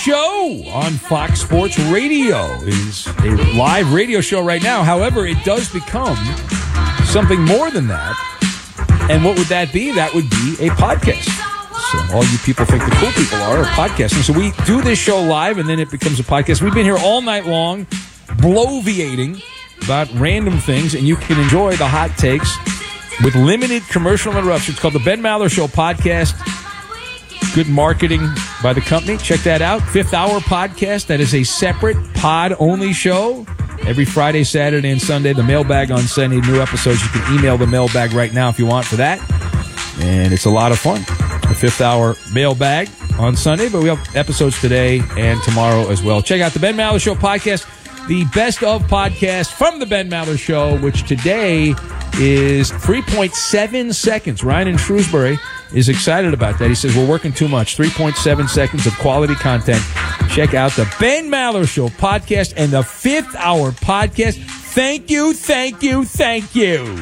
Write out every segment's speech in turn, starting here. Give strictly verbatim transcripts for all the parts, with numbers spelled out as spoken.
show on Fox Sports Radio. It is a live radio show right now. However, it does become something more than that. And what would that be? That would be a podcast. So all you people think the cool people are, are podcasting. So we do this show live, and then it becomes a podcast. We've been here all night long, bloviating about random things, and you can enjoy the hot takes with limited commercial interruptions. It's called the Ben Maller Show Podcast. Good marketing by the company. Check that out. Fifth Hour Podcast. That is a separate pod-only show. Every Friday, Saturday, and Sunday. The mailbag on Sunday. New episodes. You can email the mailbag right now if you want for that. And it's a lot of fun. The Fifth Hour mailbag on Sunday. But we have episodes today and tomorrow as well. Check out the Ben Maller Show Podcast. The best of podcast from the Ben Maller Show, which today is three point seven seconds. Ryan in Shrewsbury is excited about that. He says, we're working too much. three point seven seconds of quality content. Check out the Ben Maller Show podcast and the Fifth Hour Podcast. Thank you, thank you, thank you.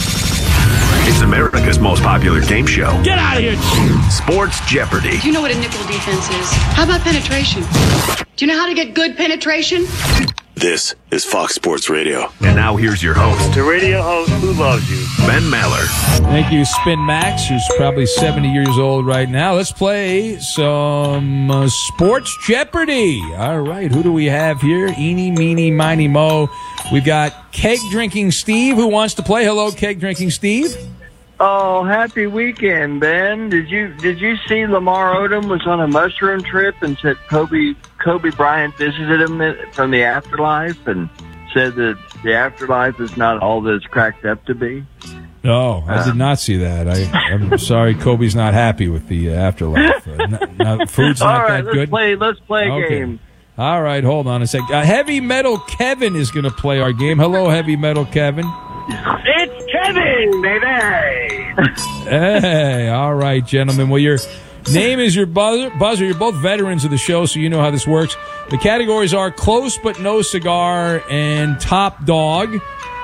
It's America's most popular game show. Get out of here. Sports Jeopardy. Do you know what a nickel defense is? How about penetration? Do you know how to get good penetration? This is Fox Sports Radio. And now here's your host, the radio host who loves you, Ben Maller. Thank you, Spin Max, who's probably seventy years old right now. Let's play some uh, Sports Jeopardy. All right, who do we have here? Eeny, meeny, miny, mo. We've got Keg Drinking Steve who wants to play. Hello, Keg Drinking Steve. Oh, happy weekend, Ben. Did you did you see Lamar Odom was on a mushroom trip and said Kobe Kobe Bryant visited him from the afterlife and said that the afterlife is not all that it's cracked up to be? No, I did not see that. I, I'm sorry, Kobe's not happy with the uh, afterlife. Uh, not, not, food's not all right, that let's good. Play, let's play a okay. game. All right, hold on a sec. Uh, Heavy Metal Kevin is going to play our game. Hello, Heavy Metal Kevin. It's Kevin, baby. Hey, all right, gentlemen. Well, your name is your buzzer. Buzzer. You're both veterans of the show, so you know how this works. The categories are Close But No Cigar and Top Dog.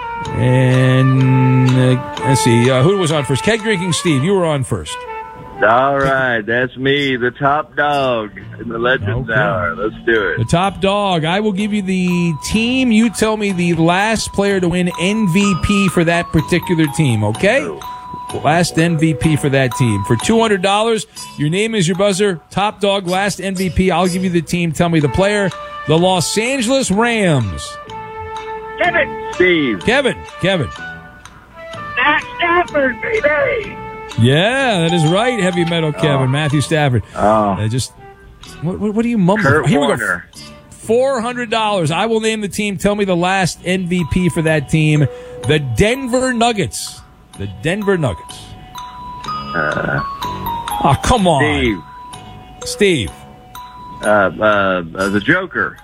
And uh, let's see, uh, who was on first? Keg Drinking Steve, you were on first. All right, that's me, the top dog in the Legends Okay. Hour. Let's do it. The top dog. I will give you the team. You tell me the last player to win M V P for that particular team, okay? Last M V P for that team. For two hundred dollars, your name is your buzzer. Top dog, last M V P. I'll give you the team. Tell me the player. The Los Angeles Rams. Kevin. Steve. Kevin. Kevin. Matt Stafford, baby. Yeah, that is right. Heavy Metal Kevin. Oh. Matthew Stafford. Oh. Uh, just, what, what, what are you mumbling? Kurt Here we go. Warner. four hundred dollars. I will name the team. Tell me the last M V P for that team. The Denver Nuggets. The Denver Nuggets. Uh, Oh, come on. Steve. Steve. Uh, uh, uh, the Joker.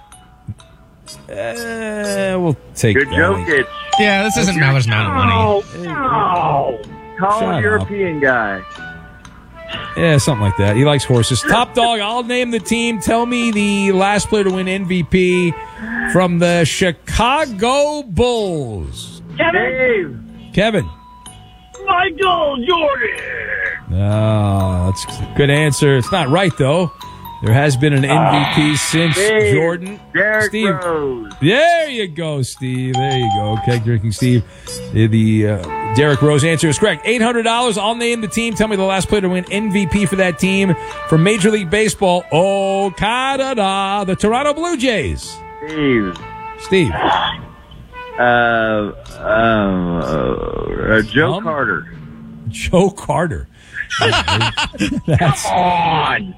Uh, we'll take Good that. Jokic. Yeah, this isn't Maller's Mountain money. No. Tall Shut European guy. Yeah, something like that. He likes horses. Top dog, I'll name the team. Tell me the last player to win M V P from the Chicago Bulls. Dave. Kevin. Michael Jordan. Ah, that's a good answer. It's not right, though. There has been an M V P since Dave. Jordan. Derrick Steve. Rose. There you go, Steve. There you go. Keg Drinking Steve. The, the uh, Derrick Rose answer is correct. eight hundred dollars. I'll name the team. Tell me the last player to win M V P for that team from Major League Baseball. Oh, Canada. The Toronto Blue Jays. Steve. Steve. Uh, um, uh, Joe Um, Carter. Joe Carter. That's On.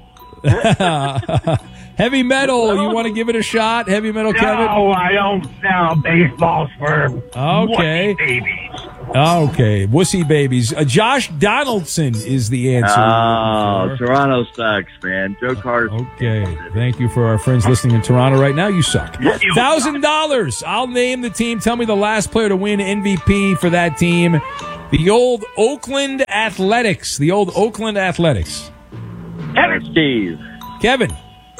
Heavy Metal. You want to give it a shot? Heavy Metal Kevin? No, I don't sell baseballs for Okay. wussy babies. Okay. Wussy babies. Uh, Josh Donaldson is the answer. Oh, Toronto sucks, man. Joe Carter. Okay. Thank you for our friends listening in Toronto right now. You suck. one thousand dollars. I'll name the team. Tell me the last player to win M V P for that team. The old Oakland Athletics. The old Oakland Athletics. Kevin. Steve. Kevin.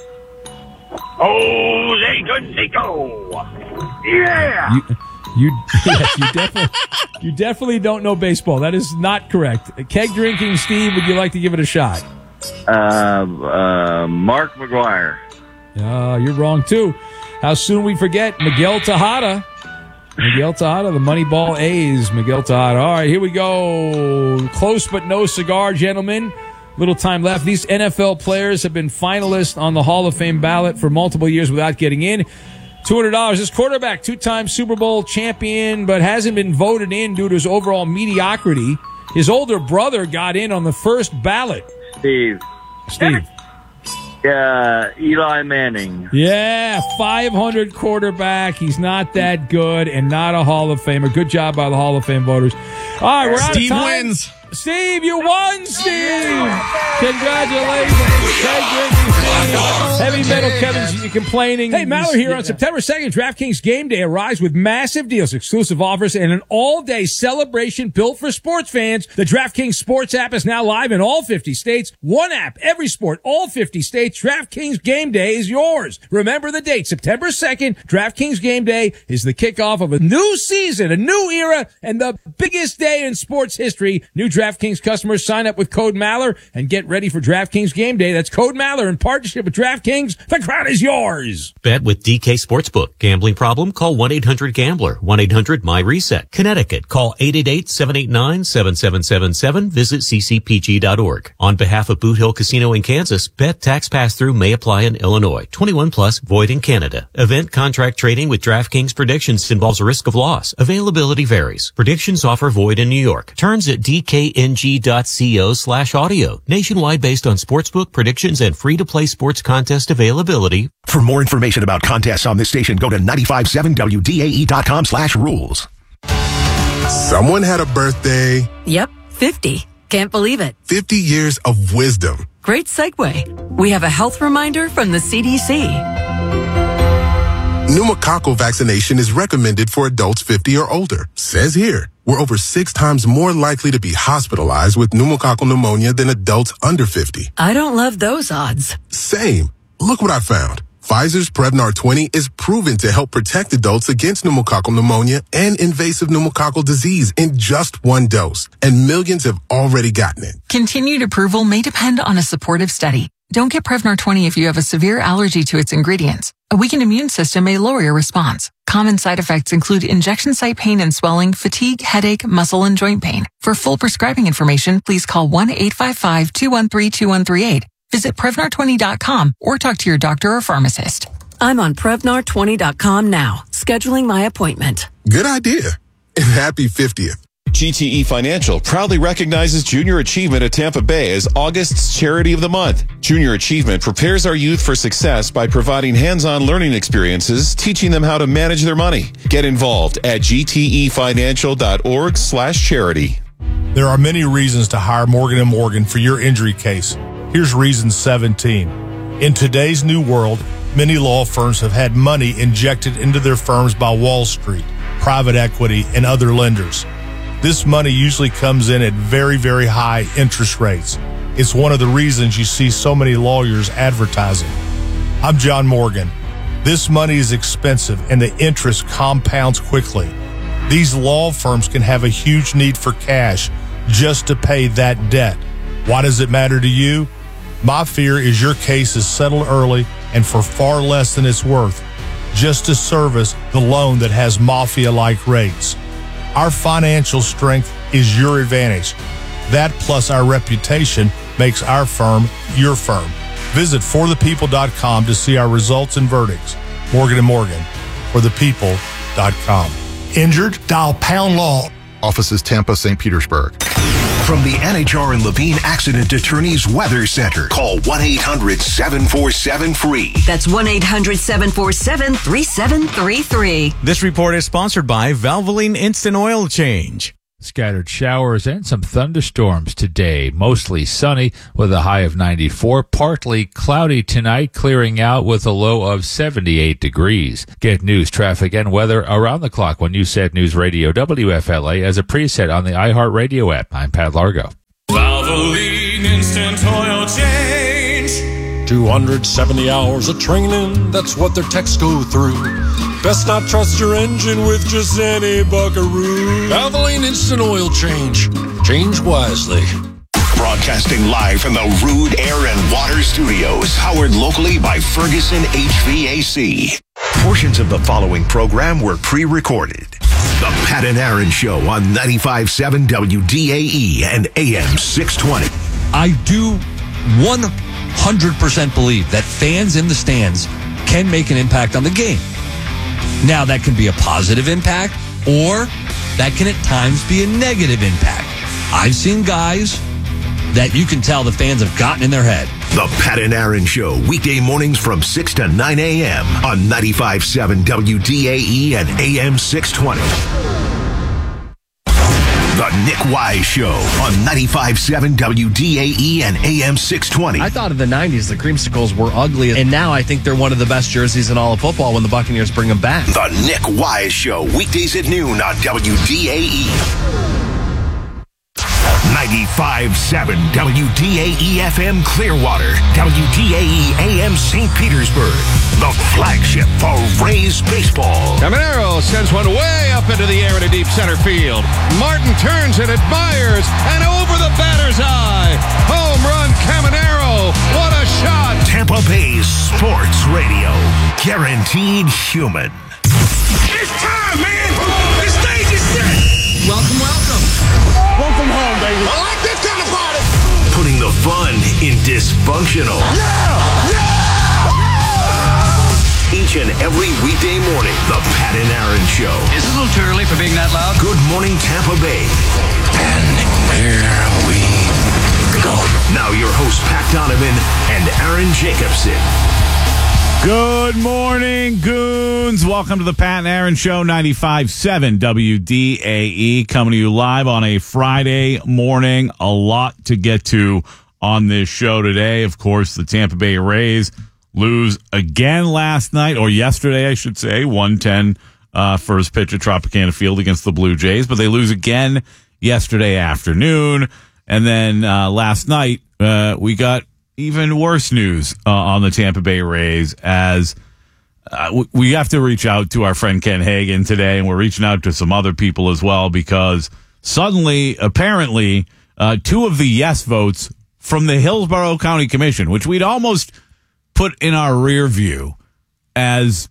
Jose Canseco. Yeah. You, you, yes, you definitely, you definitely don't know baseball. That is not correct. Keg Drinking Steve, would you like to give it a shot? Uh, uh, Mark McGuire. Uh, you're wrong, too. How soon we forget Miguel Tejada. Miguel Tejada, the Moneyball A's. Miguel Tejada. All right, here we go. Close but no cigar, gentlemen. Little time left. These N F L players have been finalists on the Hall of Fame ballot for multiple years without getting in. two hundred dollars. This quarterback, two-time Super Bowl champion, but hasn't been voted in due to his overall mediocrity. His older brother got in on the first ballot. Steve. Steve. Uh, Eli Manning. Yeah, five hundred quarterback. He's not that good and not a Hall of Famer. Good job by the Hall of Fame voters. All right, we're out Steve of time. wins. Steve, you won, Steve! Congratulations. Heavy Metal Kevin's complaining. Hey, Maller here. On September second, DraftKings Game Day arrives with massive deals, exclusive offers, and an all-day celebration built for sports fans. The DraftKings Sports app is now live in all fifty states. One app, every sport, all fifty states. DraftKings Game Day is yours. Remember the date, September second. DraftKings Game Day is the kickoff of a new season, a new era, and the biggest day in sports history. New DraftKings customers sign up with code Maller and get ready for DraftKings Game Day. That's code Maller in partnership with DraftKings. The crown is yours. Bet with D K Sportsbook. Gambling problem? Call one eight hundred gambler. one eight hundred M Y reset. Connecticut. Call eight eight eight, seven eight nine, seven seven seven seven. Visit c c p g dot org. On behalf of Boot Hill Casino in Kansas, bet tax pass-through may apply in Illinois. twenty-one plus, void in Canada. Event contract trading with DraftKings Predictions involves a risk of loss. Availability varies. Predictions offer void in New York. Terms at d k n g dot co slash audio. Nationwide based on sportsbook predictions and free-to-play sports contest availability. For more information about contests on this station, go to nine five seven W D A E dot com slash rules. Someone had a birthday. Yep, fifty. Can't believe it. fifty years of wisdom. Great segue. We have a health reminder from the C D C. Pneumococcal vaccination is recommended for adults fifty or older. Says here, we're over six times more likely to be hospitalized with pneumococcal pneumonia than adults under fifty. I don't love those odds. Same. Look what I found. Pfizer's Prevnar twenty is proven to help protect adults against pneumococcal pneumonia and invasive pneumococcal disease in just one dose, and millions have already gotten it. Continued approval may depend on a supportive study. Don't get Prevnar twenty if you have a severe allergy to its ingredients. A weakened immune system may lower your response. Common side effects include injection site pain and swelling, fatigue, headache, muscle, and joint pain. For full prescribing information, please call one eight five five, two one three, two one three eight. Visit Prevnar twenty dot com or talk to your doctor or pharmacist. I'm on Prevnar twenty dot com now, scheduling my appointment. Good idea. And happy fiftieth. G T E Financial proudly recognizes Junior Achievement at Tampa Bay as August's Charity of the Month. Junior Achievement prepares our youth for success by providing hands-on learning experiences, teaching them how to manage their money. Get involved at g t e financial dot org slash charity. There are many reasons to hire Morgan and Morgan for your injury case. Here's reason seventeen. In today's new world, many law firms have had money injected into their firms by Wall Street, private equity, and other lenders. This money usually comes in at very, very high interest rates. It's one of the reasons you see so many lawyers advertising. I'm John Morgan. This money is expensive and the interest compounds quickly. These law firms can have a huge need for cash just to pay that debt. Why does it matter to you? My fear is your case is settled early and for far less than it's worth, just to service the loan that has mafia-like rates. Our financial strength is your advantage. That plus our reputation makes our firm your firm. Visit for the people dot com to see our results and verdicts. Morgan and Morgan, for the people dot com. Injured? Dial pound law. Offices Tampa, Saint Petersburg. From the N H R and Levine Accident Attorneys Weather Center, call one eight hundred, seven four seven, F R E E. That's one eight hundred, seven four seven, three seven three three. This report is sponsored by Valvoline Instant Oil Change. Scattered showers and some thunderstorms today. Mostly sunny with a high of ninety-four. Partly cloudy tonight, clearing out with a low of seventy-eight degrees. Get news, traffic, and weather around the clock when you set News Radio W F L A as a preset on the iHeartRadio app. I'm Pat Largo. Valvoline Instant Oil Change. two hundred seventy hours of training, that's what their techs go through. Best not trust your engine with just any buckaroo. Valvoline Instant Oil Change. Change wisely. Broadcasting live from the Rude Air and Water Studios, powered locally by Ferguson H V A C. Portions of the following program were pre-recorded. The Pat and Aaron Show on ninety-five point seven W D A E and A M six twenty. I do one hundred percent believe that fans in the stands can make an impact on the game. Now, that can be a positive impact, or that can at times be a negative impact. I've seen guys that you can tell the fans have gotten in their head. The Pat and Aaron Show, weekday mornings from six to nine a.m. on ninety-five point seven W D A E and A M six twenty. The Nick Wise Show on ninety-five point seven W D A E and A M six twenty. I thought in the nineties the creamsicles were ugly, and now I think they're one of the best jerseys in all of football when the Buccaneers bring them back. The Nick Wise Show, weekdays at noon on W D A E. ninety-five point seven W D A E F M Clearwater, W D A E A M Saint Petersburg, the flagship for Rays baseball. Caminero sends one way up into the air in a deep center field. Martin turns and admires, and over the batter's eye. Home run, Caminero. What a shot. Tampa Bay Sports Radio, guaranteed human. It's time, man. The stage is set. Welcome, welcome. Welcome home, baby. I like this kind of party. Putting the fun in dysfunctional. Yeah! Yeah! Each and every weekday morning, the Pat and Aaron Show. Is it a little too early for being that loud? Good morning, Tampa Bay. And here we go. Now your hosts, Pat Donovan and Aaron Jacobson. Good morning, goons. Welcome to the Pat and Aaron Show, ninety-five point seven W D A E, coming to you live on a Friday morning. A lot to get to on this show today. Of course, the Tampa Bay Rays lose again last night, or yesterday, I should say, one ten uh, first pitch at Tropicana Field against the Blue Jays, but they lose again yesterday afternoon. And then uh, last night, uh, we got even worse news uh, on the Tampa Bay Rays, as uh, w- we have to reach out to our friend Ken Hagan today, and we're reaching out to some other people as well, because suddenly, apparently, uh, two of the yes votes from the Hillsborough County Commission, which we'd almost put in our rear view as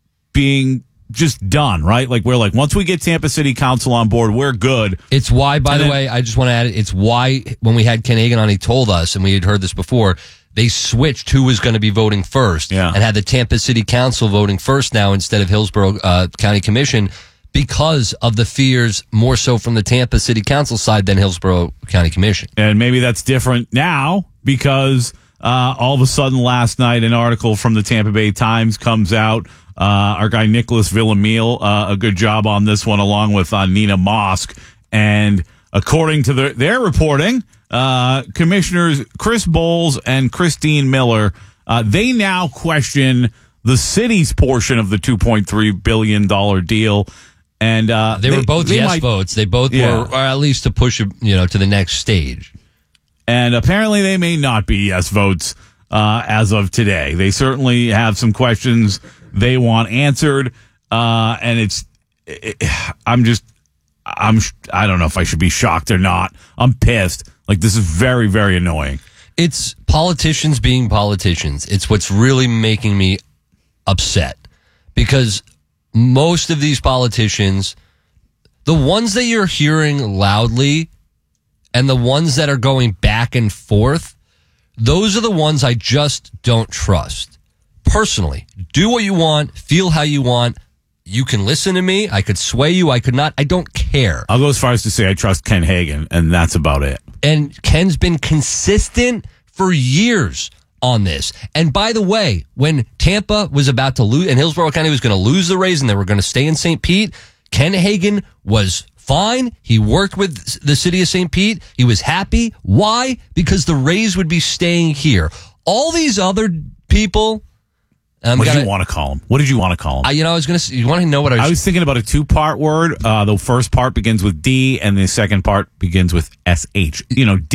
being just done, right? Like, we're like, once we get Tampa City Council on board, we're good. It's why, by and the then, way, I just want to add it. It's why when we had Ken Hagan on, he told us, and we had heard this before, they switched who was going to be voting first, yeah. and had the Tampa City Council voting first now instead of Hillsborough uh, County Commission, because of the fears more so from the Tampa City Council side than Hillsborough County Commission. And maybe that's different now, because uh, all of a sudden last night an article from the Tampa Bay Times comes out. Uh, our guy Nicholas Villamil, uh, a good job on this one, along with uh, Nina Mosk. And according to the, their reporting, uh, Commissioners Chris Bowles and Christine Miller, uh, they now question the city's portion of the two point three billion dollars deal. And uh, they, they were both they yes might, votes. They both yeah. were, or at least to push, you know, to the next stage. And apparently they may not be yes votes uh, as of today. They certainly have some questions they want answered, uh, and it's. It, I'm just. I'm. I don't know if I should be shocked or not. I'm pissed. Like, this is very, very annoying. It's politicians being politicians. It's what's really making me upset, because most of these politicians, the ones that you're hearing loudly, and the ones that are going back and forth, those are the ones I just don't trust. Personally, do what you want, feel how you want. You can listen to me. I could sway you. I could not. I don't care. I'll go as far as to say I trust Ken Hagan, and that's about it. And Ken's been consistent for years on this. And by the way, when Tampa was about to lose, and Hillsborough County was going to lose the Rays, and they were going to stay in Saint Pete, Ken Hagan was fine. He worked with the city of Saint Pete. He was happy. Why? Because the Rays would be staying here. All these other people. Um, what did you want to call him? What did you want to call him? I, you know, I was going to. You want to know what I was? I was thinking about a two-part word. Uh, the first part begins with D, and the second part begins with S H. You know, D.